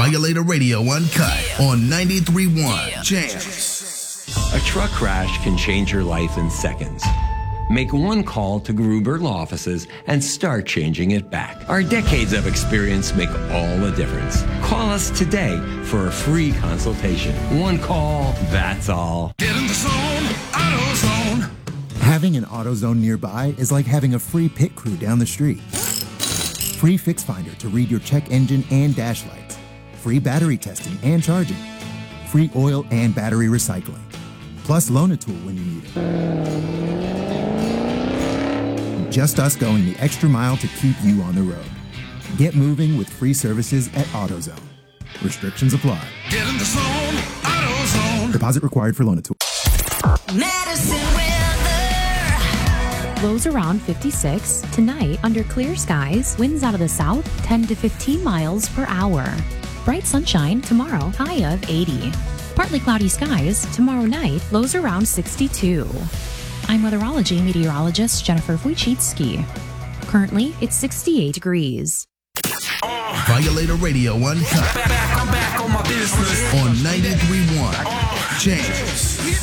Violator Radio Uncut on 93.1 Jams. A truck crash can change your life in seconds. Make one call to Gruber Law Offices and start changing it back. Our decades of experience make all the difference. Call us today for a free consultation. One call, that's all. Get in the zone, AutoZone. Having an AutoZone nearby is like having a free pit crew down the street. Free Fix Finder to read your check engine and dash lights. Free battery testing and charging. Free oil and battery recycling. Plus Loan-A-Tool when you need it. Just us going the extra mile to keep you on the road. Get moving with free services at AutoZone. Restrictions apply. Get in the zone, AutoZone. Deposit required for Loan-A-Tool. Medicine weather. Lows around 56. Tonight, under clear skies, winds out of the south 10 to 15 miles per hour. Bright sunshine tomorrow, high of 80. Partly cloudy skies tomorrow night, lows around 62. I'm weatherology meteorologist Jennifer Wojcicki. Currently, it's 68 degrees. Violator Radio Uncut I'm back on my business. on 93.1 Jams.